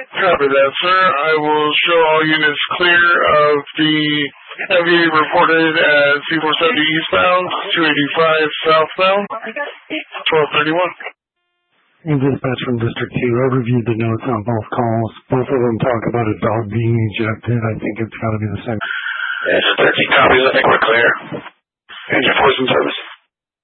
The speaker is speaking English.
Copy that, sir. I will show all units clear of the heavy reported at C470 eastbound, 285 southbound, 1231. Dispatch from District 2. I reviewed the notes on both calls. Both of them talk about a dog being ejected. I think it's got to be the same. It's 13 copies. I think we're clear. Engine force in service.